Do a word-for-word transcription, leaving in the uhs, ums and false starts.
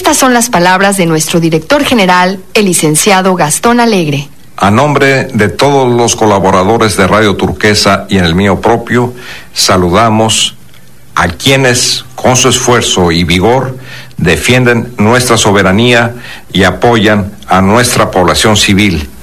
Estas son las palabras de nuestro director general, el licenciado Gastón Alegre. A nombre de todos los colaboradores de Radio Turquesa y en el mío propio, saludamos a quienes con su esfuerzo y vigor defienden nuestra soberanía y apoyan a nuestra población civil.